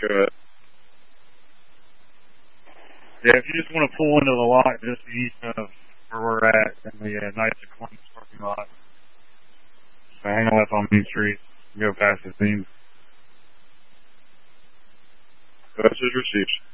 Good. Yeah, if you just want to pull into the lot just east of where we're at in the Knights of Columbus parking lot, so hang a left on Main Street, go past the scene. Message received.